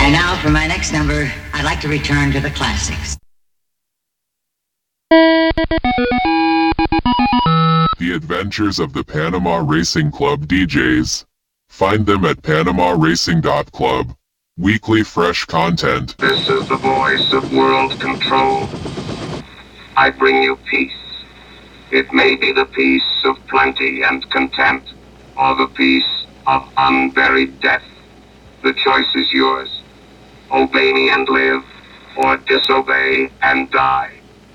And now for my next number, I'd like to return to the classics. The Adventures of the Panama Racing Club DJs. Find them at PanamaRacing.club. Weekly fresh content. This is the voice of world control. I bring you peace. It may be the peace of plenty and content, or the peace of unburied death. The choice is yours. Obey me and live, or disobey and die.